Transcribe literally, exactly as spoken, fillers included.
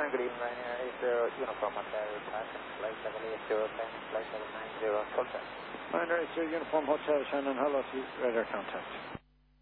Shannon, good evening, Ryanair eight zero, Uniform Hotel, Falcon, flight level eight zero ten, flight level nine zero, full set. Ryanair eight zero, Uniform Hotel, Shannon, hello to you, radar contact.